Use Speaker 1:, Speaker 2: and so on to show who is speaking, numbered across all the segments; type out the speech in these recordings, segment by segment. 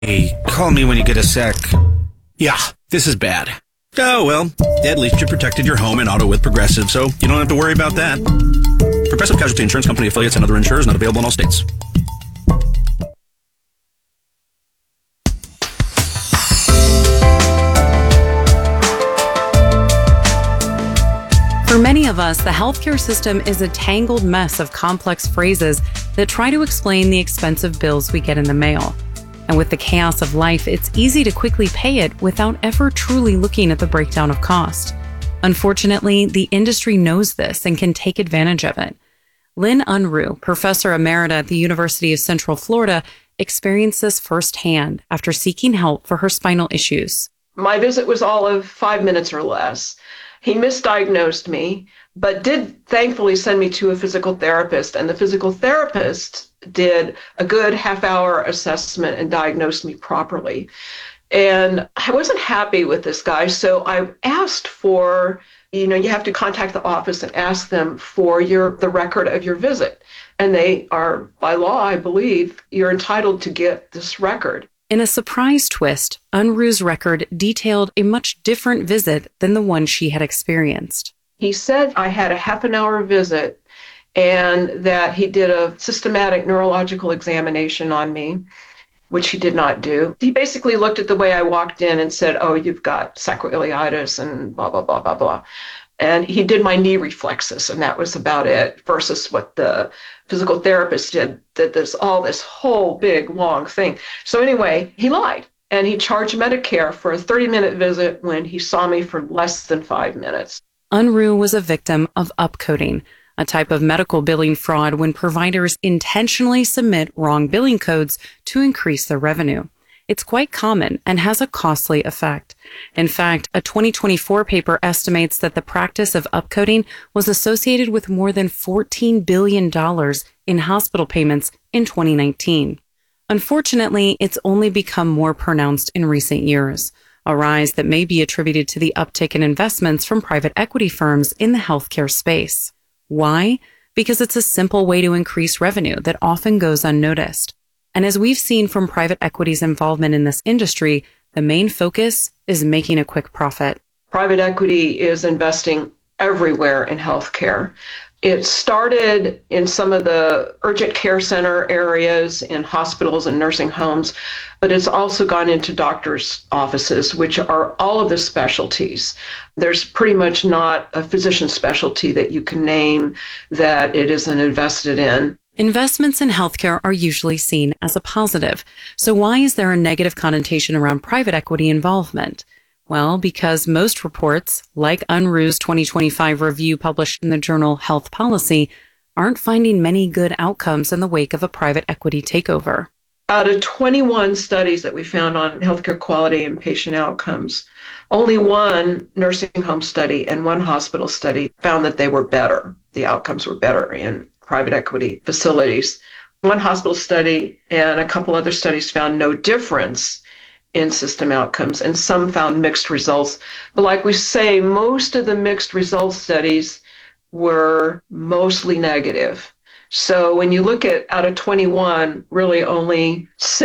Speaker 1: Hey, call me when you get a sec.
Speaker 2: Yeah, this is bad.
Speaker 1: Oh, well, at least you protected your home and auto with Progressive, so you don't have to worry about that. Progressive Casualty Insurance Company affiliates and other insurers not available in all states.
Speaker 3: For many of us, the healthcare system is a tangled mess of complex phrases that try to explain the expensive bills we get in the mail. And with the chaos of life, it's easy to quickly pay it without ever truly looking at the breakdown of cost. Unfortunately, the industry knows this and can take advantage of it. Lynn Unruh, professor emerita at the University of Central Florida, experienced this firsthand after seeking help for her spinal issues.
Speaker 4: My visit was all of 5 minutes or less. He misdiagnosed me, but did thankfully send me to a physical therapist. And the physical therapist did a good half-hour assessment and diagnosed me properly. And I wasn't happy with this guy, so I asked for, you have to contact the office and ask them for the record of your visit. And they are, by law, I believe, you're entitled to get this record.
Speaker 3: In a surprise twist, Unruh's record detailed a much different visit than the one she had experienced.
Speaker 4: He said I had a half an hour visit and that he did a systematic neurological examination on me, which he did not do. He basically looked at the way I walked in and said, oh, you've got sacroiliitis and blah, blah, blah, blah, blah. And he did my knee reflexes, and that was about it, versus what the physical therapist did this whole big, long thing. So anyway, he lied, and he charged Medicare for a 30-minute visit when he saw me for less than 5 minutes.
Speaker 3: Unruh was a victim of upcoding, a type of medical billing fraud when providers intentionally submit wrong billing codes to increase their revenue. It's quite common and has a costly effect. In fact, a 2024 paper estimates that the practice of upcoding was associated with more than $14 billion in hospital payments in 2019. Unfortunately, it's only become more pronounced in recent years, a rise that may be attributed to the uptick in investments from private equity firms in the healthcare space. Why? Because it's a simple way to increase revenue that often goes unnoticed. And as we've seen from private equity's involvement in this industry, the main focus is making a quick profit.
Speaker 4: Private equity is investing everywhere in healthcare. It started in some of the urgent care center areas, in hospitals and nursing homes, but it's also gone into doctors' offices, which are all of the specialties. There's pretty much not a physician specialty that you can name that it isn't invested in.
Speaker 3: Investments in healthcare are usually seen as a positive. So why is there a negative connotation around private equity involvement? Well, because most reports, like Unruh's 2025 review published in the journal Health Policy, aren't finding many good outcomes in the wake of a private equity takeover.
Speaker 4: Out of 21 studies that we found on healthcare quality and patient outcomes, only one nursing home study and one hospital study found that they were better. The outcomes were better in private equity facilities. One hospital study and a couple other studies found no difference in system outcomes, and some found mixed results. But like we say, most of the mixed results studies were mostly negative. So when you look at out of 21, really only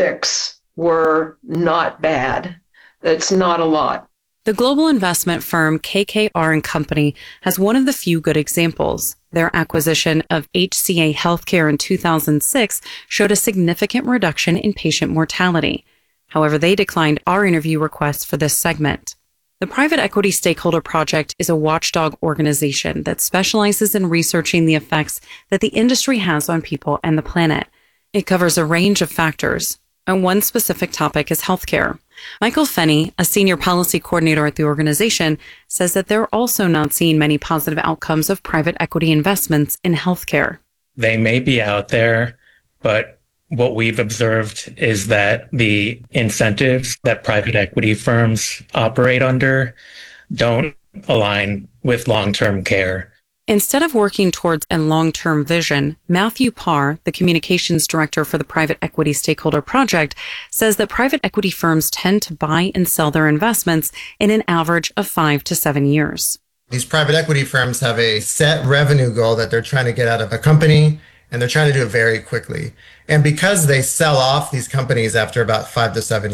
Speaker 4: 6 were not bad. That's not a lot.
Speaker 3: The global investment firm KKR & Company has one of the few good examples. Their acquisition of HCA Healthcare in 2006 showed a significant reduction in patient mortality. However, they declined our interview requests for this segment. The Private Equity Stakeholder Project is a watchdog organization that specializes in researching the effects that the industry has on people and the planet. It covers a range of factors, and one specific topic is healthcare. Michael Fenney, a senior policy coordinator at the organization, says that they're also not seeing many positive outcomes of private equity investments in healthcare.
Speaker 5: They may be out there, but what we've observed is that the incentives that private equity firms operate under don't align with long-term care.
Speaker 3: Instead of working towards a long-term vision, Matthew Parr, the communications director for the Private Equity Stakeholder Project, says that private equity firms tend to buy and sell their investments in an average of 5 to 7 years.
Speaker 6: These private equity firms have a set revenue goal that they're trying to get out of a company, and they're trying to do it very quickly. And because they sell off these companies after about 5 to 7